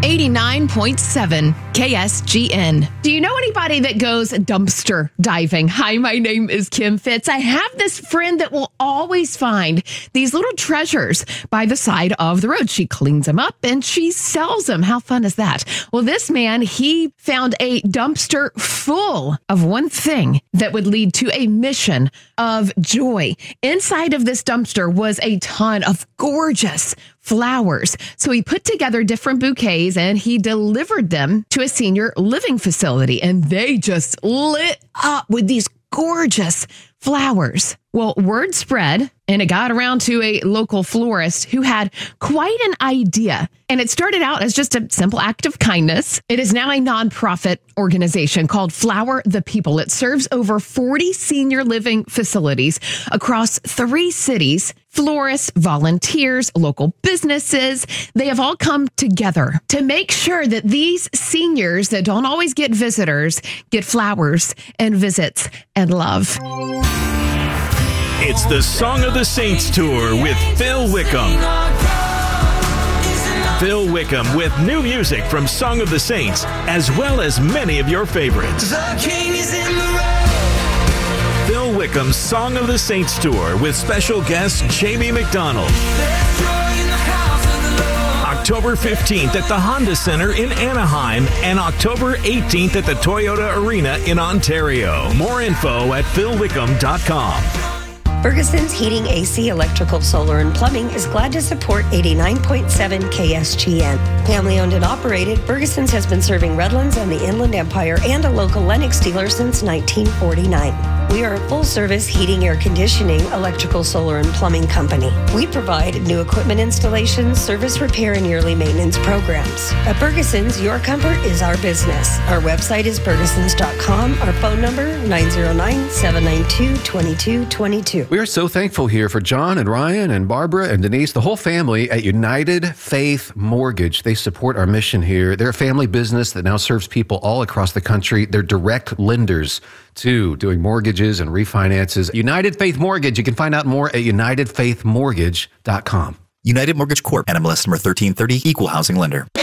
89.7 KSGN. Do you know anybody that goes dumpster diving? Hi, my name is Kim Fitz. I have this friend that will always find these little treasures by the side of the road. She cleans them up and she sells them. How fun is that? Well, this man, he found a dumpster full of one thing that would lead to a mission of joy. Inside of this dumpster was a ton of gorgeous flowers. So he put together different bouquets and he delivered them to a senior living facility, and they just lit up with these gorgeous flowers. Well, word spread and it got around to a local florist who had quite an idea. And it started out as just a simple act of kindness. It is now a nonprofit organization called Flower the People. It serves over 40 senior living facilities across 3 cities. Florists, volunteers, local businesses, they have all come together to make sure that these seniors that don't always get visitors get flowers and visits and love. It's the Song of the Saints Tour with Phil Wickham. Phil Wickham with new music from Song of the Saints, as well as many of your favorites. Phil Wickham's Song of the Saints Tour with special guest Jamie McDonald. October 15th at the Honda Center in Anaheim and October 18th at the Toyota Arena in Ontario. More info at philwickham.com. Ferguson's Heating, AC, Electrical, Solar, and Plumbing is glad to support 89.7 KSGN. Family-owned and operated, Ferguson's has been serving Redlands and the Inland Empire and a local Lennox dealer since 1949. We are a full-service heating, air conditioning, electrical, solar, and plumbing company. We provide new equipment installations, service repair, and yearly maintenance programs. At Ferguson's, your comfort is our business. Our website is fergusons.com. Our phone number, 909-792-2222. We are so thankful here for John and Ryan and Barbara and Denise, the whole family at United Faith Mortgage. They support our mission here. They're a family business that now serves people all across the country. They're direct lenders too, doing mortgages and refinances. United Faith Mortgage. You can find out more at unitedfaithmortgage.com. United Mortgage Corp. NMLS number 1330, Equal Housing Lender.